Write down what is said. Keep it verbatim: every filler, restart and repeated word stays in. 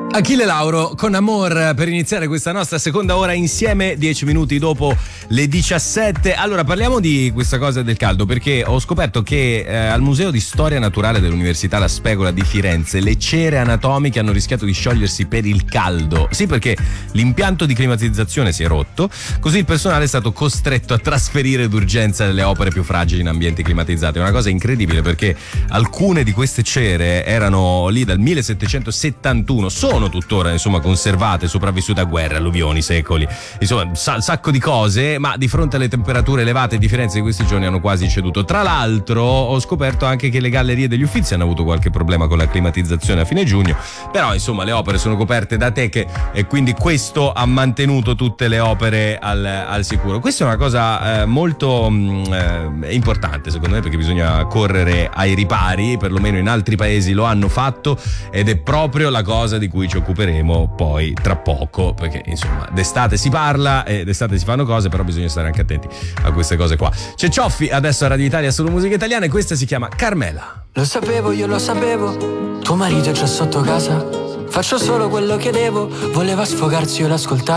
Achille Lauro con Amor per iniziare questa nostra seconda ora insieme, dieci minuti dopo le diciassette. Allora parliamo di questa cosa del caldo, perché ho scoperto che eh, al Museo di Storia Naturale dell'Università La Specola di Firenze le cere anatomiche hanno rischiato di sciogliersi per il caldo. Sì, perché l'impianto di climatizzazione si è rotto, così il personale è stato costretto a trasferire d'urgenza le opere più fragili in ambienti climatizzati. È una cosa incredibile, perché alcune di queste cere erano lì dal millesettecentosettantuno, sono tuttora insomma conservate, sopravvissute a guerre, alluvioni, secoli, insomma un sa- sacco di cose, ma di fronte alle temperature elevate di Firenze di questi giorni hanno quasi ceduto. Tra l'altro ho scoperto anche che le gallerie degli Uffizi hanno avuto qualche problema con la climatizzazione a fine giugno, però insomma le opere sono coperte da teche e quindi questo ha mantenuto tutte le opere al, al sicuro. Questa è una cosa eh, molto mh, eh, importante secondo me, perché bisogna correre ai ripari, perlomeno in altri paesi lo hanno fatto, ed è proprio la cosa di cui ci occuperemo poi tra poco, perché insomma d'estate si parla e d'estate si fanno cose, però bisogna stare anche attenti a queste cose qua. C'è Cioffi adesso a Radio Italia, solo musica italiana, e questa si chiama Carmela. Lo sapevo, io lo sapevo, tuo marito è già sotto casa, faccio solo quello che devo, voleva sfogarsi, io l'ascoltavo.